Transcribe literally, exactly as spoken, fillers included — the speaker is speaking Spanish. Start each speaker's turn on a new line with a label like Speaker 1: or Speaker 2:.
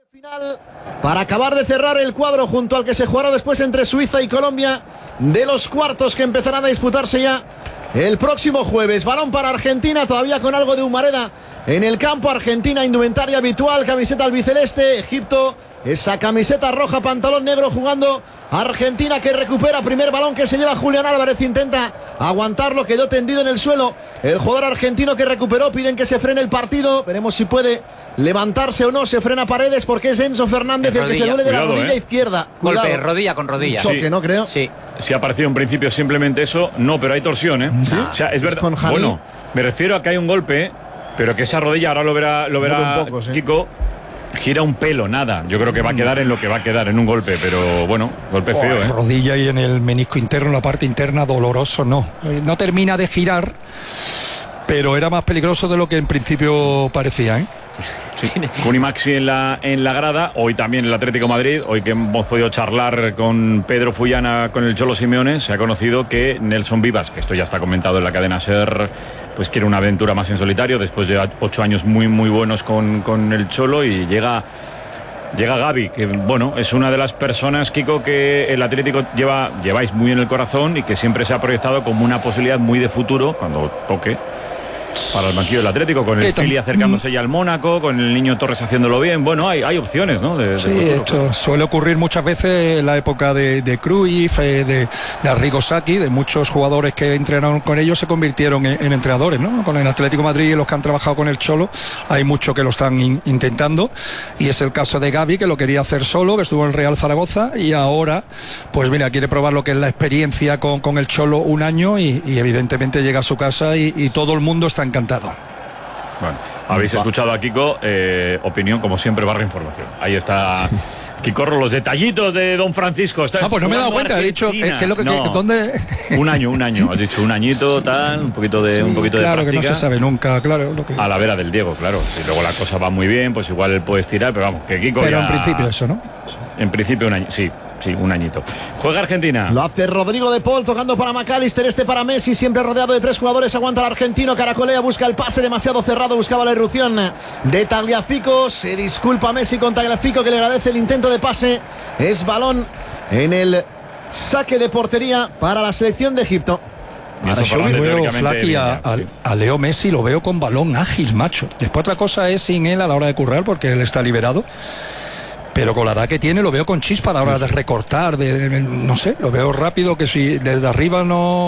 Speaker 1: Final para acabar de cerrar el cuadro junto al que se jugará después entre Suiza y Colombia de los cuartos que empezarán a disputarse ya el próximo jueves. Balón para Argentina, todavía con algo de humareda en el campo. Argentina, indumentaria habitual, camiseta albiceleste. Egipto, esa camiseta roja, pantalón negro, jugando Argentina, que recupera. Primer balón que se lleva Julián Álvarez, intenta aguantarlo, quedó tendido en el suelo el jugador argentino que recuperó. Piden que se frene el partido, veremos si puede levantarse o no. Se frena Paredes porque es Enzo Fernández el que se duele de la rodilla
Speaker 2: eh.
Speaker 1: izquierda.
Speaker 3: Golpe,
Speaker 1: Cuidado.
Speaker 3: rodilla con rodilla.
Speaker 1: Choque,
Speaker 2: Sí.
Speaker 1: ¿no creo?
Speaker 3: Sí.
Speaker 2: Si ha parecido en principio simplemente eso, no, pero hay torsión, ¿eh?
Speaker 1: ¿Sí?
Speaker 2: O sea, es verdad.
Speaker 1: Con Javi.
Speaker 2: Bueno, me refiero a que hay un golpe, pero que esa rodilla, ahora lo verá, lo verá
Speaker 1: Un poco, sí.
Speaker 2: Kiko, gira un pelo, nada. Yo creo que va a quedar en lo que va a quedar, en un golpe, pero bueno, golpe feo,
Speaker 4: Oh,
Speaker 2: ¿eh?
Speaker 4: Rodilla y en el menisco interno, en la parte interna, doloroso, no. No termina de girar, pero era más peligroso de lo que en principio parecía, ¿eh?
Speaker 2: Sí. Cuni Maxi en la, en la grada, hoy también el Atlético Madrid, hoy que hemos podido charlar con Pedro Fullana, con el Cholo Simeone, se ha conocido que Nelson Vivas, que esto ya está comentado en la cadena SER, pues quiere una aventura más en solitario, después de ocho años muy muy buenos con, con el Cholo, y llega... Llega Gavi, que bueno, es una de las personas, Kiko, que el Atlético lleva, lleváis muy en el corazón y que siempre se ha proyectado como una posibilidad muy de futuro, cuando toque, para el banquillo del Atlético, con el Fili acercándose ya al Mónaco, con el Niño Torres haciéndolo bien. Bueno, hay, hay opciones, ¿no? De, de
Speaker 4: Sí,
Speaker 2: futuro,
Speaker 4: esto
Speaker 2: claro.
Speaker 4: suele ocurrir muchas veces en la época de, de Cruyff, eh, de, de Arrigo Sacchi, de muchos jugadores que entrenaron con ellos se convirtieron en, en entrenadores, ¿no? Con el Atlético de Madrid y los que han trabajado con el Cholo, hay muchos que lo están in, intentando, y es el caso de Gavi, que lo quería hacer solo, que estuvo en el Real Zaragoza, y ahora, pues mira, quiere probar lo que es la experiencia con, con el Cholo un año, y, y evidentemente llega a su casa y, y todo el mundo está encantado.
Speaker 2: Bueno, habéis escuchado a Kiko, eh, opinión como siempre barra información. Ahí está Kikorro, los detallitos de Don Francisco. Está
Speaker 4: Ah, pues no me he dado
Speaker 2: jugando
Speaker 4: cuenta, he dicho,
Speaker 2: Argentina.
Speaker 4: eh, ¿qué es lo que,
Speaker 2: No,
Speaker 4: que- dónde?
Speaker 2: un año, un año, has dicho un añito, tal, un poquito de,
Speaker 4: Sí,
Speaker 2: un poquito
Speaker 4: claro,
Speaker 2: de
Speaker 4: que no
Speaker 2: práctica.
Speaker 4: se sabe nunca, claro. Lo que...
Speaker 2: A la vera del Diego, claro. Si luego la cosa va muy bien, pues igual puedes tirar, pero vamos, que Kiko
Speaker 4: Pero
Speaker 2: ya...
Speaker 4: en principio eso, ¿no?
Speaker 2: En principio un año, sí, sí, un añito. Juega Argentina.
Speaker 1: Lo hace Rodrigo de Paul, tocando para McAllister, este para Messi, siempre rodeado de tres jugadores. Aguanta el argentino, caracolea, busca el pase demasiado cerrado, buscaba la irrupción de Tagliafico. Se disculpa Messi con Tagliafico, que le agradece el intento de pase. Es balón en el saque de portería para la selección de Egipto.
Speaker 2: Y eso
Speaker 1: Para
Speaker 2: Fernández,
Speaker 4: Yo veo,
Speaker 2: teóricamente,
Speaker 4: Flaky, a,
Speaker 2: bien,
Speaker 4: a- a Leo Messi lo veo con balón ágil, macho. Después otra cosa es sin él a la hora de currar, porque él está liberado. Pero con la edad que tiene lo veo con chispa a la hora de recortar, de, de- no sé, lo veo rápido, que si desde arriba no...